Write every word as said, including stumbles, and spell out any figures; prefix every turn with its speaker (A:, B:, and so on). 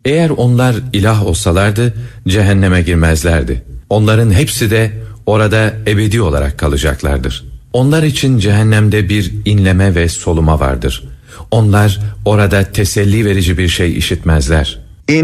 A: Eğer onlar ilah olsalardı cehenneme girmezlerdi. Onların hepsi de orada ebedi olarak kalacaklardır. Onlar için cehennemde bir inleme ve soluma vardır. Onlar orada teselli verici bir şey işitmezler.